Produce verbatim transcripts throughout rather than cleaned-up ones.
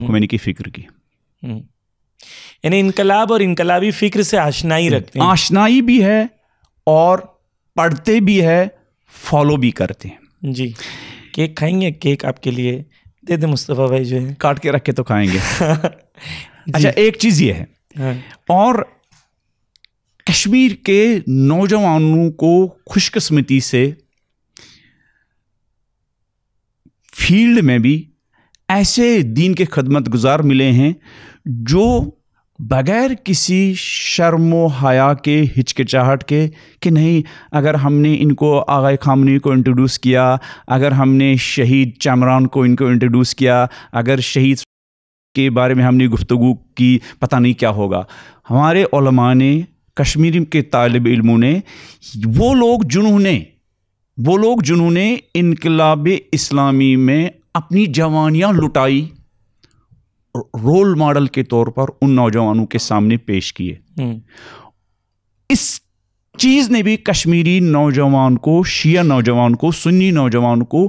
Khomeini کی فکر کی. یعنی انقلاب اور انقلابی فکر سے آشنائی رکھتے ہیں. آشنائی بھی ہے اور پڑھتے بھی ہے, فالو بھی کرتے ہیں. جی. کیک کھائیں گے؟ کیک آپ کے لیے دے دیں مصطفیٰ بھائی جو ہے, کاٹ کے رکھ کے تو کھائیں گے. اچھا, ایک چیز یہ ہے, اور کشمیر کے نوجوانوں کو خوش قسمتی سے فیلڈ میں بھی ایسے دین کے خدمت گزار ملے ہیں جو بغیر کسی شرم و حیا کے, ہچکچاہٹ کے, کہ نہیں اگر ہم نے ان کو آغا خامنہی کو انٹروڈیوس کیا, اگر ہم نے شہید چمران کو ان کو انٹروڈیوس کیا, اگر شہید کے بارے میں ہم نے گفتگو کی, پتہ نہیں کیا ہوگا. ہمارے علماء نے, کشمیری کے طالب علموں نے, وہ لوگ جنہوں نے وہ لوگ جنہوں نے انقلاب اسلامی میں اپنی جوانیاں لٹائی, رول ماڈل کے طور پر ان نوجوانوں کے سامنے پیش کیے. اس چیز نے بھی کشمیری نوجوان کو, شیعہ نوجوان کو, سنی نوجوان کو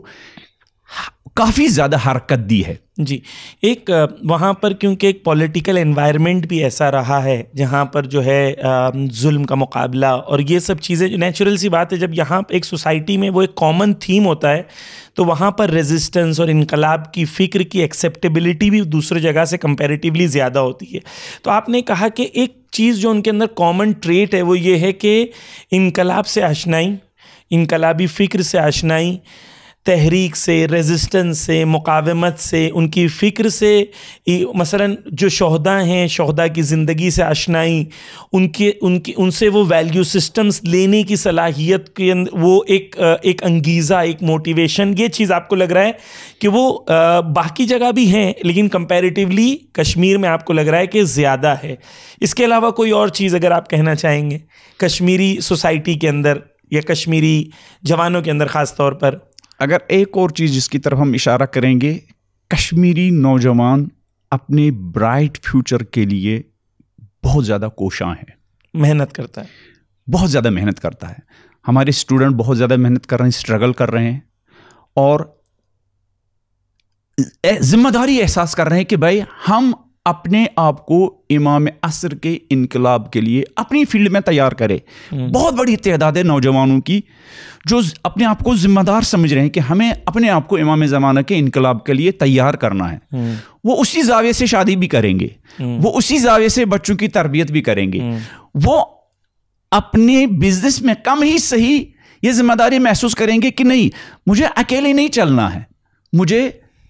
کافی زیادہ حرکت دی ہے. جی. ایک وہاں پر کیونکہ ایک پولیٹیکل انوائرمنٹ بھی ایسا رہا ہے جہاں پر جو ہے ظلم کا مقابلہ اور یہ سب چیزیں, جو نیچرل سی بات ہے, جب یہاں ایک سوسائٹی میں وہ ایک کامن تھیم ہوتا ہے تو وہاں پر ریزسٹنس اور انقلاب کی فکر کی ایکسیپٹیبلٹی بھی دوسرے جگہ سے کمپیریٹیولی زیادہ ہوتی ہے. تو آپ نے کہا کہ ایک چیز جو ان کے اندر کامن ٹریٹ ہے وہ یہ ہے کہ انقلاب سے آشنائی, انقلابی فکر سے آشنائی, تحریک سے, ریزسٹنس سے, مقاومت سے, ان کی فکر سے, مثلاً جو شہداء ہیں شہداء کی زندگی سے آشنائی, ان کی ان کی ان سے وہ ویلیو سسٹمز لینے کی صلاحیت کے وہ ایک ایک انگیزہ, ایک موٹیویشن, یہ چیز آپ کو لگ رہا ہے کہ وہ باقی جگہ بھی ہیں لیکن کمپیریٹیولی کشمیر میں آپ کو لگ رہا ہے کہ زیادہ ہے. اس کے علاوہ کوئی اور چیز اگر آپ کہنا چاہیں گے کشمیری سوسائٹی کے اندر یا کشمیری جوانوں کے اندر خاص طور پر؟ اگر ایک اور چیز جس کی طرف ہم اشارہ کریں گے, کشمیری نوجوان اپنے برائٹ فیوچر کے لیے بہت زیادہ کوشاں ہے, محنت کرتا ہے, بہت زیادہ محنت کرتا ہے. ہمارے اسٹوڈنٹ بہت زیادہ محنت کر رہے ہیں, اسٹرگل کر رہے ہیں اور ذمہ داری احساس کر رہے ہیں کہ بھائی ہم اپنے آپ کو امام عصر کے انقلاب کے لیے اپنی فیلڈ میں تیار کرے. بہت بڑی تعداد ہے نوجوانوں کی جو اپنے آپ کو ذمہ دار سمجھ رہے ہیں کہ ہمیں اپنے آپ کو امام زمانہ کے انقلاب کے لیے تیار کرنا ہے. وہ اسی زاویے سے شادی بھی کریں گے, وہ اسی زاویے سے بچوں کی تربیت بھی کریں گے, وہ اپنے بزنس میں کم ہی صحیح یہ ذمہ داری محسوس کریں گے کہ نہیں مجھے اکیلے نہیں چلنا ہے, مجھے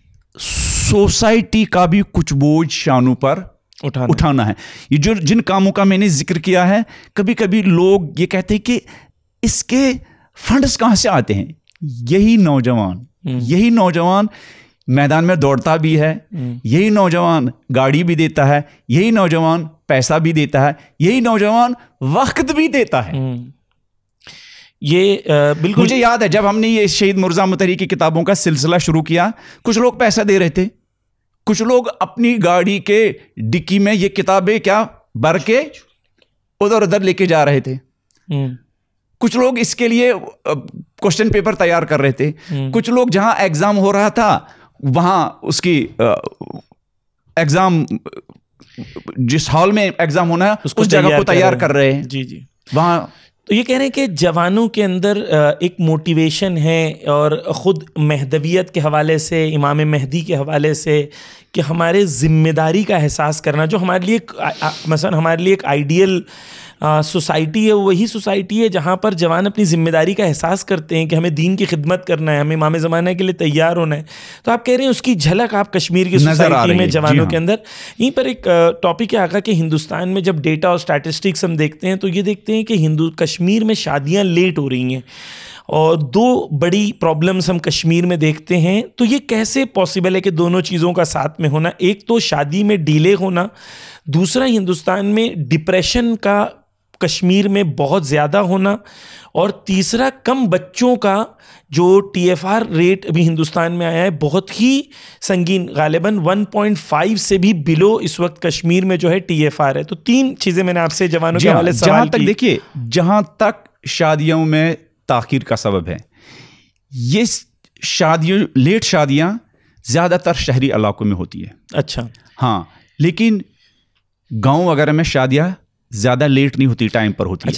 سوسائٹی کا بھی کچھ بوجھ شانوں پر اٹھانا, اٹھانا ہے. یہ جو جن کاموں کا میں نے ذکر کیا ہے, کبھی کبھی لوگ یہ کہتے ہیں کہ اس کے فنڈز کہاں سے آتے ہیں. یہی نوجوان یہی نوجوان میدان میں دوڑتا بھی ہے, یہی نوجوان گاڑی بھی دیتا ہے, یہی نوجوان پیسہ بھی دیتا ہے, یہی نوجوان وقت بھی دیتا ہے. یہ بالکل مجھے یاد ہے جب ہم نے یہ شہید مرزا مطہری کی کتابوں کا سلسلہ شروع کیا, کچھ لوگ پیسہ دے رہے تھے, کچھ لوگ اپنی گاڑی کے ڈکی میں یہ کتابیں کیا بھر کے ادھر ادھر لے کے جا رہے تھے, کچھ لوگ اس کے لیے کوشچن پیپر تیار کر رہے تھے, کچھ لوگ جہاں ایگزام ہو رہا تھا وہاں اس کی ایگزام جس ہال میں ایگزام ہونا ہے اس جگہ کو تیار کر رہے ہیں. جی جی وہاں تو یہ کہہ رہے ہیں کہ جوانوں کے اندر ایک موٹیویشن ہے اور خود مہدویت کے حوالے سے, امام مہدی کے حوالے سے کہ ہمارے ذمہ داری کا احساس کرنا, جو ہمارے لیے مثلا ہمارے لیے ایک آئیڈیل سوسائٹی ہے, وہی سوسائٹی ہے جہاں پر جوان اپنی ذمہ داری کا احساس کرتے ہیں کہ ہمیں دین کی خدمت کرنا ہے, ہمیں امام زمانہ کے لیے تیار ہونا ہے. تو آپ کہہ رہے ہیں اس کی جھلک آپ کشمیر کی سوسائٹی میں جوانوں کے اندر. یہیں پر ایک ٹاپک ہے آقا کہ ہندوستان میں جب ڈیٹا اور اسٹیٹسٹکس ہم دیکھتے ہیں تو یہ دیکھتے ہیں کہ ہندو کشمیر میں شادیاں لیٹ ہو رہی ہیں, اور دو بڑی پرابلمس ہم کشمیر میں دیکھتے ہیں. تو یہ کیسے پاسبل ہے کہ دونوں چیزوں کا ساتھ میں ہونا, ایک تو شادی میں ڈیلے ہونا, دوسرا ہندوستان میں ڈپریشن کا کشمیر میں بہت زیادہ ہونا, اور تیسرا کم بچوں کا جو ٹی ایف آر ریٹ ابھی ہندوستان میں آیا ہے بہت ہی سنگین, غالباً ون پوائنٹ فائیو سے بھی بلو اس وقت کشمیر میں جو ہے ٹی ایف آر ہے. تو تین چیزیں میں نے آپ سے جوانوں کے حوالے سے سوال کی. جہاں تک دیکھیے, جہاں تک شادیوں میں تاخیر کا سبب ہے, یہ شادیوں لیٹ شادیاں زیادہ تر شہری علاقوں میں ہوتی ہے. اچھا. ہاں لیکن گاؤں وغیرہ میں شادیاں زیادہ لیٹ نہیں ہوتی, ٹائم پر ہوتی ہے.